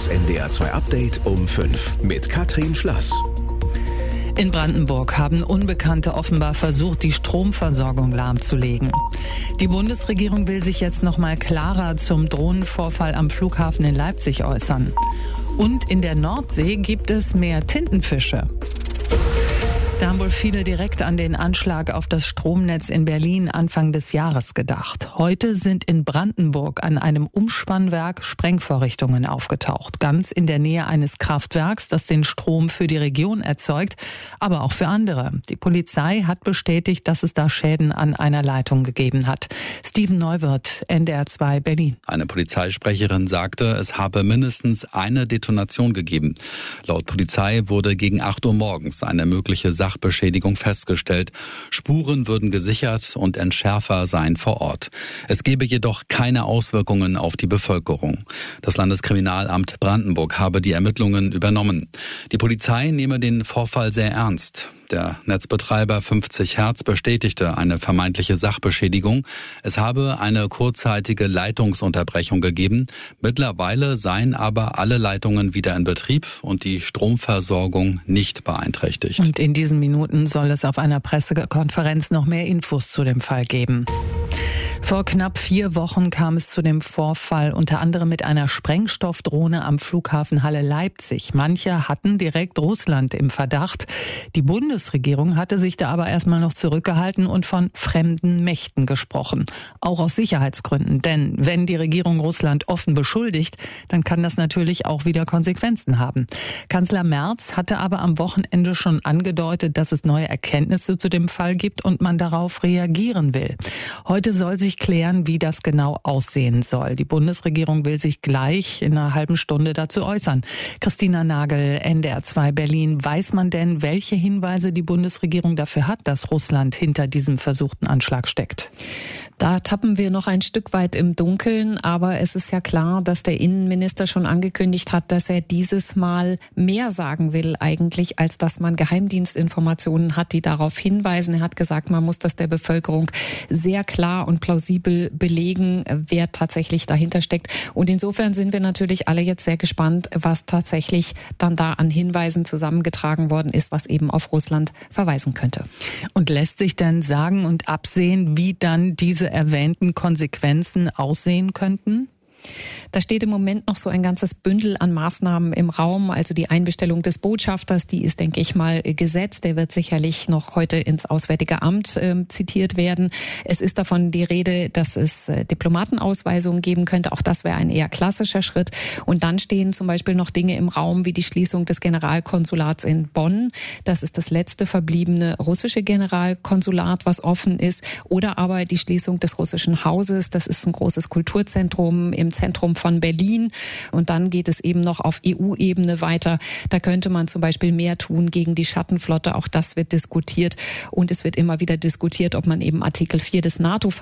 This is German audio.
Das NDR2 Update um 5 mit Katrin Schlass. In Brandenburg haben Unbekannte offenbar versucht, die Stromversorgung lahmzulegen. Die Bundesregierung will sich jetzt noch mal klarer zum Drohnenvorfall am Flughafen in Leipzig äußern. Und in der Nordsee gibt es mehr Tintenfische. Da haben wohl viele direkt an den Anschlag auf das Stromnetz in Berlin Anfang des Jahres gedacht. Heute sind in Brandenburg an einem Umspannwerk Sprengvorrichtungen aufgetaucht. Ganz in der Nähe eines Kraftwerks, das den Strom für die Region erzeugt, aber auch für andere. Die Polizei hat bestätigt, dass es da Schäden an einer Leitung gegeben hat. Steven Neuwirth, NDR2 Berlin. Eine Polizeisprecherin sagte, es habe mindestens eine Detonation gegeben. Laut Polizei wurde gegen 8 Uhr morgens eine mögliche Sachbeschädigung festgestellt. Spuren würden gesichert und Entschärfer seien vor Ort. Es gebe jedoch keine Auswirkungen auf die Bevölkerung. Das Landeskriminalamt Brandenburg habe die Ermittlungen übernommen. Die Polizei nehme den Vorfall sehr ernst. Der Netzbetreiber 50 Hertz bestätigte eine vermeintliche Sachbeschädigung. Es habe eine kurzzeitige Leitungsunterbrechung gegeben. Mittlerweile seien aber alle Leitungen wieder in Betrieb und die Stromversorgung nicht beeinträchtigt. Und in diesen Minuten soll es auf einer Pressekonferenz noch mehr Infos zu dem Fall geben. Vor knapp 4 Wochen kam es zu dem Vorfall, unter anderem mit einer Sprengstoffdrohne am Flughafen Halle-Leipzig. Manche hatten direkt Russland im Verdacht. Die Bundesregierung hatte sich da aber erstmal noch zurückgehalten und von fremden Mächten gesprochen. Auch aus Sicherheitsgründen. Denn wenn die Regierung Russland offen beschuldigt, dann kann das natürlich auch wieder Konsequenzen haben. Kanzler Merz hatte aber am Wochenende schon angedeutet, dass es neue Erkenntnisse zu dem Fall gibt und man darauf reagieren will. Heute soll sich klären, wie das genau aussehen soll. Die Bundesregierung will sich gleich in einer halben Stunde dazu äußern. Christina Nagel, NDR2 Berlin. Weiß man denn, welche Hinweise die Bundesregierung dafür hat, dass Russland hinter diesem versuchten Anschlag steckt? Da tappen wir noch ein Stück weit im Dunkeln, aber es ist ja klar, dass der Innenminister schon angekündigt hat, dass er dieses Mal mehr sagen will eigentlich, als dass man Geheimdienstinformationen hat, die darauf hinweisen. Er hat gesagt, man muss das der Bevölkerung sehr klar und plausibel belegen, wer tatsächlich dahinter steckt. Und insofern sind wir natürlich alle jetzt sehr gespannt, was tatsächlich dann da an Hinweisen zusammengetragen worden ist, was eben auf Russland verweisen könnte. Und lässt sich denn sagen und absehen, wie dann diese erwähnten Konsequenzen aussehen könnten? Da steht im Moment noch so ein ganzes Bündel an Maßnahmen im Raum. Also die Einbestellung des Botschafters, die ist, denke ich mal, gesetzt. Der wird sicherlich noch heute ins Auswärtige Amt zitiert werden. Es ist davon die Rede, dass es Diplomatenausweisungen geben könnte. Auch das wäre ein eher klassischer Schritt. Und dann stehen zum Beispiel noch Dinge im Raum wie die Schließung des Generalkonsulats in Bonn. Das ist das letzte verbliebene russische Generalkonsulat, was offen ist. Oder aber die Schließung des russischen Hauses. Das ist ein großes Kulturzentrum im Zentrum von Berlin. Und dann geht es eben noch auf EU-Ebene weiter. Da könnte man zum Beispiel mehr tun gegen die Schattenflotte. Auch das wird diskutiert. Und es wird immer wieder diskutiert, ob man eben Artikel 4 des NATO